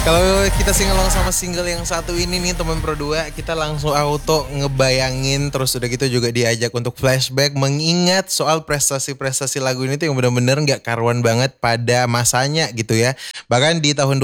Kalau kita singalong sama single yang satu ini nih teman Pro 2, kita langsung auto ngebayangin terus udah gitu juga diajak untuk flashback mengingat soal prestasi-prestasi lagu ini tuh yang benar-benar nggak karuan banget pada masanya gitu ya. Bahkan di tahun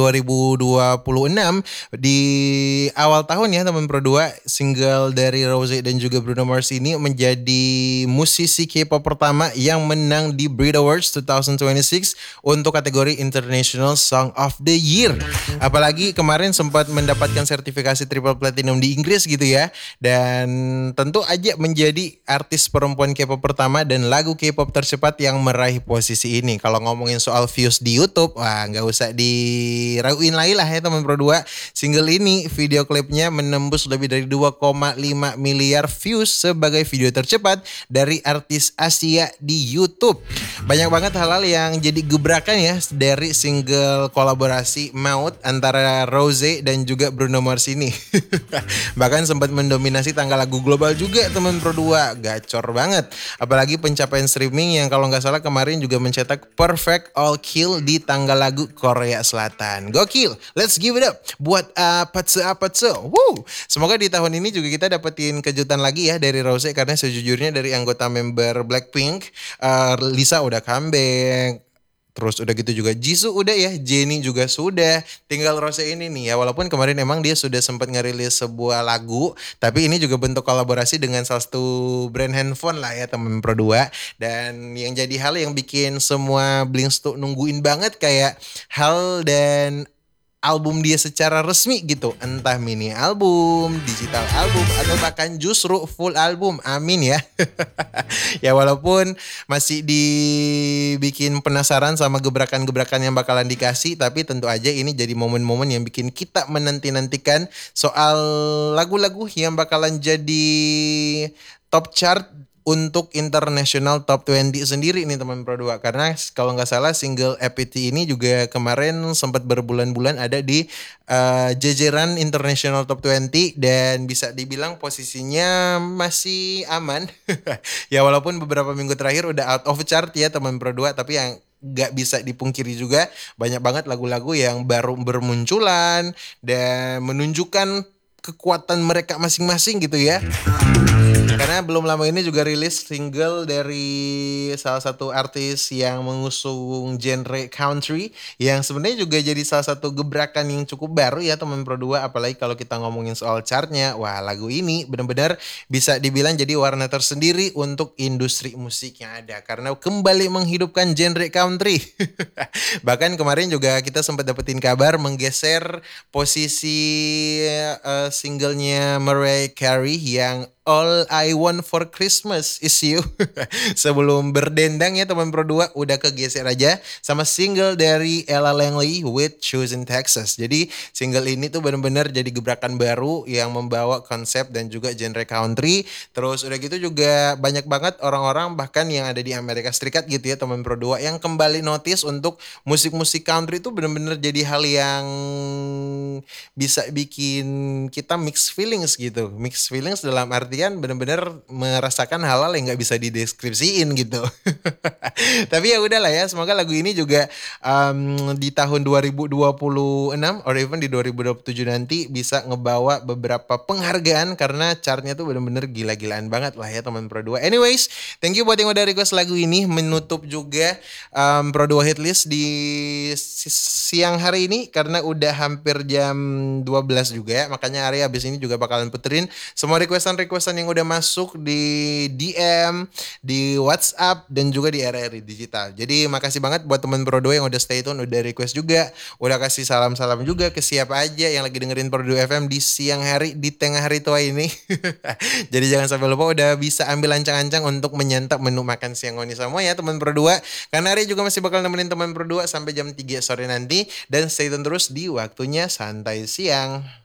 2026 di awal tahun ya teman Pro 2, single dari Rose dan juga Bruno Mars ini menjadi musisi K-pop pertama yang menang di Brit Awards 2026 untuk kategori International Song of the Year. Apalagi kemarin sempat mendapatkan sertifikasi triple platinum di Inggris gitu ya. Dan tentu aja menjadi artis perempuan K-pop pertama dan lagu K-pop tercepat yang meraih posisi ini. Kalau ngomongin soal views di YouTube, wah nggak usah diraguin lagi lah ya teman Pro 2. Single ini video klipnya menembus lebih dari 2,5 miliar views sebagai video tercepat dari artis Asia di YouTube. Banyak banget hal-hal yang jadi gebrakan ya dari single kolaborasi Maut antara Rose dan juga Bruno Mars ini. Bahkan sempat mendominasi tangga lagu global juga teman Pro 2. Gacor banget. Apalagi pencapaian streaming yang kalau nggak salah kemarin juga mencetak perfect all kill di tangga lagu Korea Selatan. Gokil. Let's give it up buat Apatse. Woo. Semoga di tahun ini juga kita dapetin kejutan lagi ya dari Rose, karena sejujurnya dari anggota member Blackpink, Lisa udah comeback. Terus udah gitu juga Jisoo udah ya, Jennie juga sudah. Tinggal Rose ini nih ya, walaupun kemarin emang dia sudah sempat ngerilis sebuah lagu, tapi ini juga bentuk kolaborasi dengan salah satu brand handphone lah ya teman Pro 2. Dan yang jadi hal yang bikin semua Blinks tuh nungguin banget kayak hal dan album dia secara resmi gitu. Entah mini album, digital album, atau bahkan justru full album. Amin ya. Ya walaupun masih dibikin penasaran sama gebrakan-gebrakan yang bakalan dikasih, tapi tentu aja ini jadi momen-momen yang bikin kita menanti-nantikan soal lagu-lagu yang bakalan jadi top chart untuk International Top 20 sendiri nih teman Pro 2. Karena kalau nggak salah single EPT ini juga kemarin sempat berbulan-bulan ada di jajaran International Top 20 dan bisa dibilang posisinya masih aman. Ya walaupun beberapa minggu terakhir udah out of chart ya teman Pro 2, tapi yang nggak bisa dipungkiri juga banyak banget lagu-lagu yang baru bermunculan dan menunjukkan kekuatan mereka masing-masing gitu ya. Karena belum lama ini juga rilis single dari salah satu artis yang mengusung genre country, yang sebenarnya juga jadi salah satu gebrakan yang cukup baru ya teman Pro 2. Apalagi kalau kita ngomongin soal chartnya, wah lagu ini benar-benar bisa dibilang jadi warna tersendiri untuk industri musik yang ada, karena kembali menghidupkan genre country. Bahkan kemarin juga kita sempat dapetin kabar menggeser posisi singlenya Mariah Carey yang All I Want for Christmas Is You. Sebelum berdendang ya teman Pro 2, udah kegeser aja sama single dari Ella Langley with Choosing Texas. Jadi single ini tuh benar-benar jadi gebrakan baru yang membawa konsep dan juga genre country. Terus udah gitu juga banyak banget orang-orang bahkan yang ada di Amerika Serikat gitu ya teman Pro 2 yang kembali notice untuk musik-musik country itu benar-benar jadi hal yang bisa bikin kita mixed feelings gitu. Mixed feelings dalam artian benar-benar merasakan hal-hal yang nggak bisa dideskripsiin gitu. Tapi ya udahlah ya, semoga lagu ini juga di tahun 2026 or even di 2027 nanti bisa ngebawa beberapa penghargaan, karena chartnya tuh benar-benar gila-gilaan banget lah ya teman Pro 2. Anyways, thank you buat yang udah request lagu ini, menutup juga Pro 2 Hitlist di siang hari ini karena udah hampir jam 12 juga ya. Makanya Arya abis ini juga bakalan puterin semua requestan yang udah masuk di DM, di WhatsApp, dan juga di RRI Digital. Jadi makasih banget buat teman Pro 2 yang udah stay tune, udah request juga, udah kasih salam-salam juga ke siapa aja yang lagi dengerin Pro 2 FM di siang hari, di tengah hari tua ini. Jadi jangan sampai lupa udah bisa ambil ancang-ancang untuk menyantap menu makan siang ini semua ya teman Pro 2. Karena Arya juga masih bakal nemenin teman Pro 2 sampai jam 3 sore nanti. Dan stay tune terus di waktunya santai siang.